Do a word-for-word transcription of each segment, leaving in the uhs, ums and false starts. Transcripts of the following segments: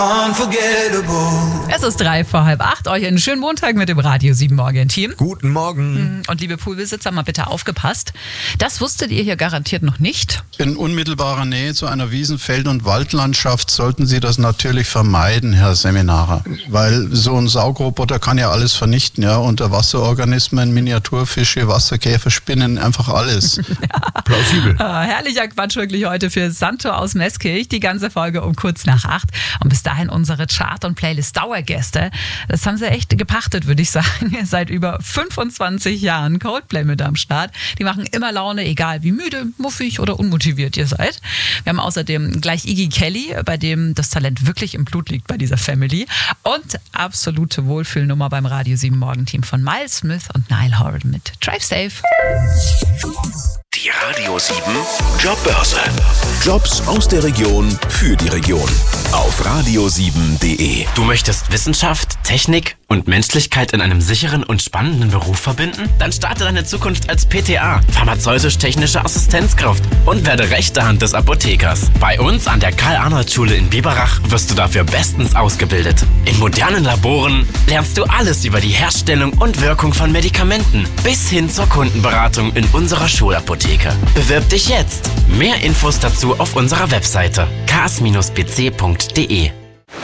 Unforgettable. Es ist drei vor halb acht. Euch einen schönen Montag mit dem Radio sieben Morgen-Team. Guten Morgen. Und liebe Poolbesitzer, mal bitte aufgepasst. Das wusstet ihr hier garantiert noch nicht. In unmittelbarer Nähe zu einer Wiesen-, Feld- und Waldlandschaft sollten Sie das natürlich vermeiden, Herr Seminarer. Weil so ein Saugroboter kann ja alles vernichten, ja. Unterwasserorganismen, Miniaturfische, Wasserkäfer, Spinnen, einfach alles. Ja. Plausibel. Ah, herrlicher Quatsch wirklich heute für Santo aus Meßkirch. Die ganze Folge um kurz nach acht. Und bis dahin unsere Chart- und Playlist-Dauergäste. Das haben sie echt gepachtet, würde ich sagen. Seit über fünfundzwanzig Jahren Coldplay mit am Start. Die machen immer Laune, egal wie müde, muffig oder unmotiviert ihr seid. Wir haben außerdem gleich Iggy Kelly, bei dem das Talent wirklich im Blut liegt bei dieser Family. Und absolute Wohlfühlnummer beim Radio sieben Morgen-Team von Miles Smith und Niall Horan mit Drive Safe. Die Radio sieben Jobbörse. Jobs aus der Region für die Region. Auf radio sieben punkt de. Du möchtest Wissenschaft, Technik und Menschlichkeit in einem sicheren und spannenden Beruf verbinden? Dann starte deine Zukunft als P T A, pharmazeutisch-technische Assistenzkraft, und werde rechte Hand des Apothekers. Bei uns an der Karl-Arnold-Schule in Biberach wirst du dafür bestens ausgebildet. In modernen Laboren lernst du alles über die Herstellung und Wirkung von Medikamenten bis hin zur Kundenberatung in unserer Schulapotheke. Bewirb dich jetzt. Mehr Infos dazu auf unserer Webseite k s bindestrich p c punkt d e.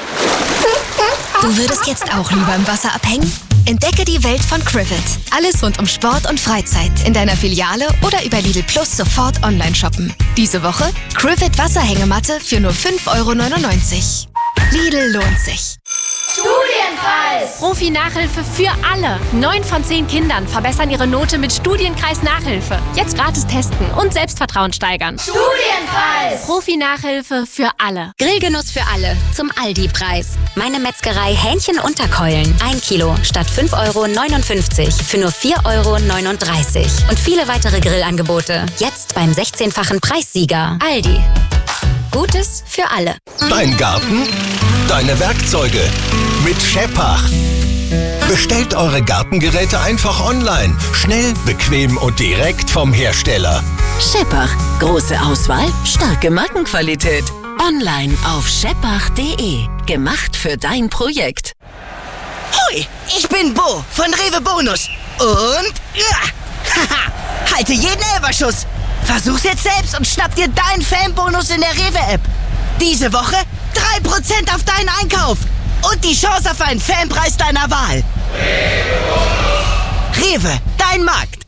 Du würdest jetzt auch lieber im Wasser abhängen? Entdecke die Welt von Crivet. Alles rund um Sport und Freizeit in deiner Filiale oder über Lidl Plus sofort online shoppen. Diese Woche Crivet Wasserhängematte für nur fünf Euro neunundneunzig. Lidl lohnt sich. Studienkreis! Profi-Nachhilfe für alle. Neun von zehn Kindern verbessern ihre Note mit Studienkreis-Nachhilfe. Jetzt gratis testen und Selbstvertrauen steigern. Studienkreis! Profi-Nachhilfe für alle. Grillgenuss für alle zum Aldi-Preis. Meine Metzgerei Hähnchen-Unterkeulen. Ein Kilo statt fünf Euro neunundfünfzig für nur vier Euro neununddreißig. Und viele weitere Grillangebote. Jetzt beim sechzehnfachen Preissieger. Aldi. Gutes für alle. Dein Garten, deine Werkzeuge mit Scheppach. Bestellt eure Gartengeräte einfach online. Schnell, bequem und direkt vom Hersteller. Scheppach. Große Auswahl, starke Markenqualität. Online auf scheppach punkt de. Gemacht für dein Projekt. Hoi, ich bin Bo von Rewe Bonus. Und ja, haha, halte jeden Elferschuss. Versuch's jetzt selbst und schnapp dir deinen Fanbonus in der Rewe-App. Diese Woche drei Prozent auf deinen Einkauf. Und die Chance auf einen Fanpreis deiner Wahl. Rewe, dein Markt.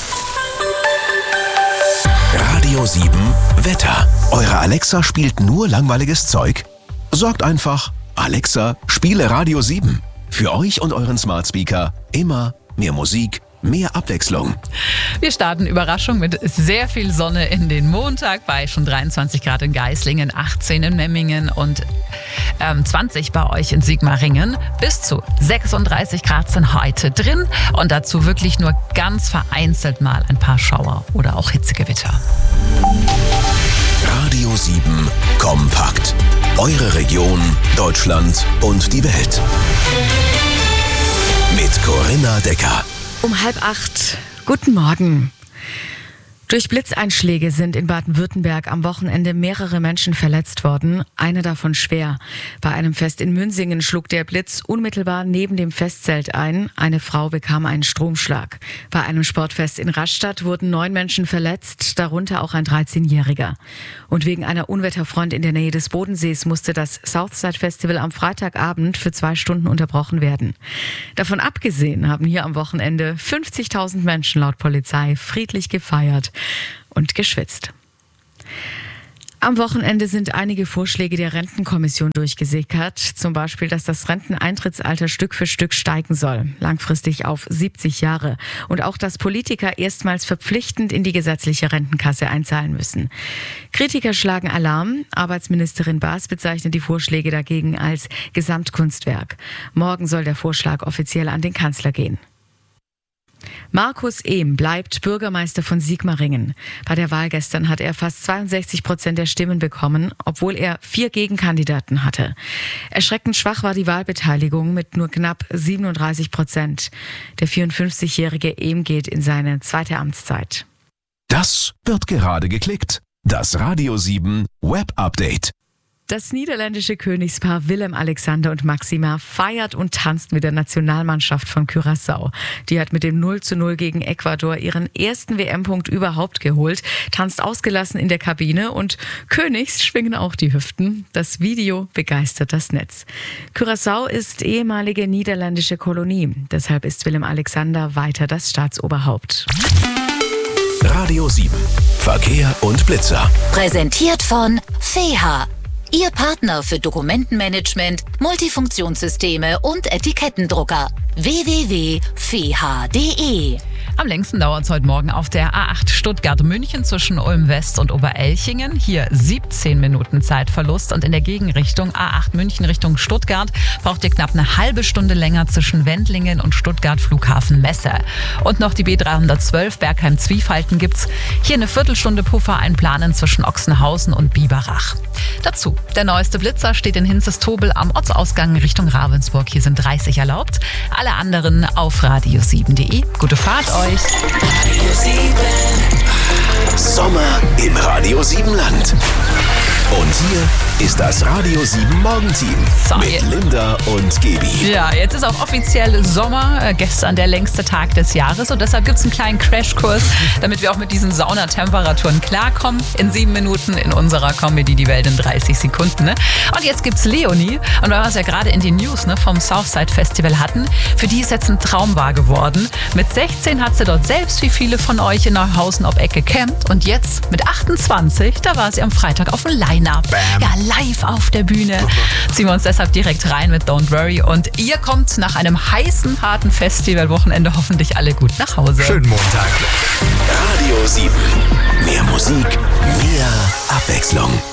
Radio sieben Wetter. Eure Alexa spielt nur langweiliges Zeug? Sorgt einfach, Alexa, spiele Radio sieben. Für euch und euren Smart Speaker immer mehr Musik, mehr Abwechslung. Wir starten Überraschung mit sehr viel Sonne in den Montag bei schon dreiundzwanzig Grad in Geislingen, achtzehn in Memmingen und ähm, zwanzig bei euch in Sigmaringen. Bis zu sechsunddreißig Grad sind heute drin und dazu wirklich nur ganz vereinzelt mal ein paar Schauer oder auch Hitzegewitter. Radio sieben Kompakt. Eure Region, Deutschland und die Welt. Mit Corinna Decker. Um halb acht. Guten Morgen. Durch Blitzeinschläge sind in Baden-Württemberg am Wochenende mehrere Menschen verletzt worden, eine davon schwer. Bei einem Fest in Münsingen schlug der Blitz unmittelbar neben dem Festzelt ein. Eine Frau bekam einen Stromschlag. Bei einem Sportfest in Rastatt wurden neun Menschen verletzt, darunter auch ein dreizehnjähriger. Und wegen einer Unwetterfront in der Nähe des Bodensees musste das Southside Festival am Freitagabend für zwei Stunden unterbrochen werden. Davon abgesehen haben hier am Wochenende fünfzigtausend Menschen laut Polizei friedlich gefeiert und geschwitzt. Am Wochenende sind einige Vorschläge der Rentenkommission durchgesickert, zum Beispiel, dass das Renteneintrittsalter Stück für Stück steigen soll, langfristig auf siebzig Jahre. Und auch, dass Politiker erstmals verpflichtend in die gesetzliche Rentenkasse einzahlen müssen. Kritiker schlagen Alarm. Arbeitsministerin Baas bezeichnet die Vorschläge dagegen als Gesamtkunstwerk. Morgen soll der Vorschlag offiziell an den Kanzler gehen. Markus Ehm bleibt Bürgermeister von Sigmaringen. Bei der Wahl gestern hat er fast zweiundsechzig Prozent der Stimmen bekommen, obwohl er vier Gegenkandidaten hatte. Erschreckend schwach war die Wahlbeteiligung mit nur knapp siebenunddreißig Prozent. Der vierundfünfzigjährige Ehm geht in seine zweite Amtszeit. Das wird gerade geklickt. Das Radio sieben Web Update. Das niederländische Königspaar Willem Alexander und Maxima feiert und tanzt mit der Nationalmannschaft von Curaçao. Die hat mit dem null zu null gegen Ecuador ihren ersten W M-Punkt überhaupt geholt, tanzt ausgelassen in der Kabine und Königs schwingen auch die Hüften. Das Video begeistert das Netz. Curaçao ist ehemalige niederländische Kolonie. Deshalb ist Willem Alexander weiter das Staatsoberhaupt. Radio sieben. Verkehr und Blitzer. Präsentiert von Feha. Ihr Partner für Dokumentenmanagement, Multifunktionssysteme und Etikettendrucker. w w w punkt feha punkt de. Am längsten dauert es heute Morgen auf der A acht Stuttgart-München zwischen Ulm-West und Oberelchingen. Hier siebzehn Minuten Zeitverlust. Und in der Gegenrichtung A acht München Richtung Stuttgart braucht ihr knapp eine halbe Stunde länger zwischen Wendlingen und Stuttgart Flughafen Messe. Und noch die B dreihundertzwölf Bergheim-Zwiefalten gibt's. Hier eine Viertelstunde Puffer einplanen zwischen Ochsenhausen und Biberach. Dazu, der neueste Blitzer steht in Hinzes-Tobel am Ortsausgang Richtung Ravensburg. Hier sind dreißig erlaubt. Alle anderen auf radio sieben punkt de. Gute Fahrt euch! Radio sieben. Sommer im Radio sieben Land. Und hier ist das Radio sieben Morgenteam so, mit jetzt. Linda und Gaby. Ja, jetzt ist auch offiziell Sommer, äh, gestern der längste Tag des Jahres und deshalb gibt es einen kleinen Crashkurs, damit wir auch mit diesen Saunatemperaturen klarkommen. In sieben Minuten in unserer Comedy Die Welt in dreißig Sekunden. Ne? Und jetzt gibt's Leonie und weil wir es ja gerade in den News ne, vom Southside Festival hatten, für die ist jetzt ein Traum wahr geworden. Mit sechzehn hat sie dort selbst wie viele von euch in Neuhausen ob Ecke gecampt und jetzt mit achtundzwanzig, da war sie am Freitag auf dem Line-Up. Ja, live auf der Bühne. Ziehen wir uns deshalb direkt rein mit Don't Worry. Und ihr kommt nach einem heißen, harten Festivalwochenende hoffentlich alle gut nach Hause. Schönen Montag. Radio sieben. Mehr Musik, mehr Abwechslung.